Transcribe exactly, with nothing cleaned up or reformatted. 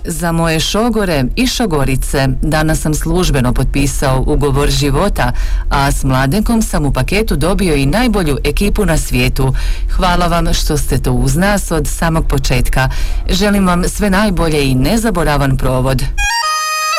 Za moje šogore i šogorice danas sam službeno potpisao ugovor života, a s Mladenkom sam u paketu dobio i najbolju ekipu na svijetu. Hvala vam što ste to uz nas od samog početka. Želim vam sve najbolje i nezaboravan provod.